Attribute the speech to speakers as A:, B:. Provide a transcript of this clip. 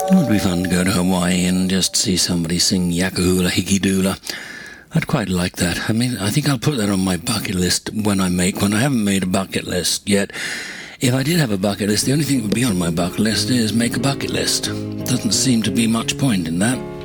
A: It would be fun to go to Hawaii and just see somebody sing Yakahula Hiki Dula. I'd quite like that. I mean, I think I'll put that on my bucket list when I haven't made a bucket list yet. If I did have a bucket list, the only thing that would be on my bucket list is make a bucket list. Doesn't seem to be much point in that.